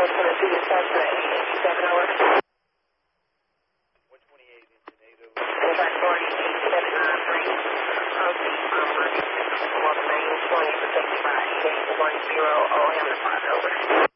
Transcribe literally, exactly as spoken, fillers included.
was going to do this out to eight eighty-seven, over. one twenty-eight in Tornado. Impact forty, eight seven nine three. Proceed from Murray. Water main twenty for safety by eight eight one zero. O M to five, over.